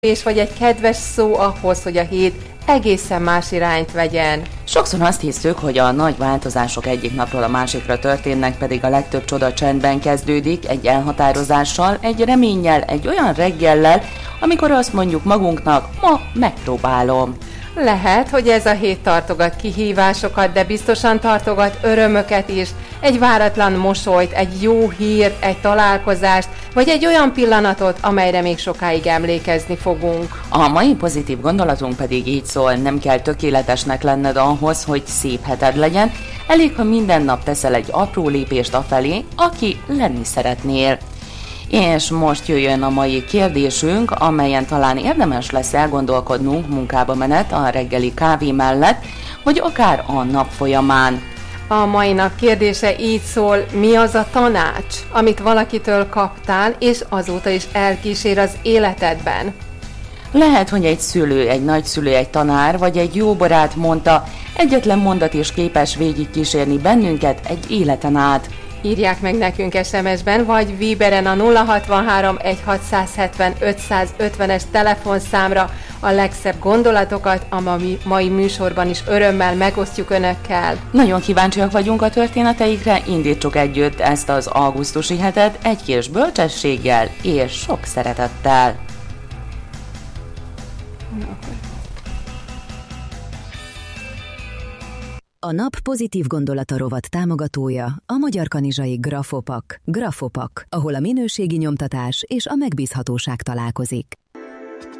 és vagy egy kedves szó ahhoz, hogy a hét egészen más irányt vegyen. Sokszor azt hiszük, hogy a nagy változások egyik napról a másikra történnek, pedig a legtöbb csoda csendben kezdődik, egy elhatározással, egy reménnyel, egy olyan reggellel, amikor azt mondjuk magunknak, ma megpróbálom. Lehet, hogy ez a hét tartogat kihívásokat, de biztosan tartogat örömöket is, egy váratlan mosolyt, egy jó hírt, egy találkozást, vagy egy olyan pillanatot, amelyre még sokáig emlékezni fogunk. A mai pozitív gondolatunk pedig így szól, nem kell tökéletesnek lenned ahhoz, hogy szép heted legyen, elég, ha minden nap teszel egy apró lépést afelé, aki lenni szeretnél. És most jöjjön a mai kérdésünk, amelyen talán érdemes lesz elgondolkodnunk munkába menet a reggeli kávé mellett, vagy akár a nap folyamán. A mai nap kérdése így szól, mi az a tanács, amit valakitől kaptál, és azóta is elkísér az életedben? Lehet, hogy egy szülő, egy nagyszülő, egy tanár, vagy egy jó barát mondta, egyetlen mondat is képes végigkísérni bennünket egy életen át. Írják meg nekünk SMS-ben, vagy Viberen a 063 1670 550-es telefonszámra a legszebb gondolatokat, a mai műsorban is örömmel megosztjuk önökkel. Nagyon kíváncsiak vagyunk a történeteikre, indítsuk együtt ezt az augusztusi hetet egy kis bölcsességgel és sok szeretettel. A nap pozitív gondolata rovat támogatója a Magyar Kanizsai Grafopak. Grafopak, ahol a minőségi nyomtatás és a megbízhatóság találkozik.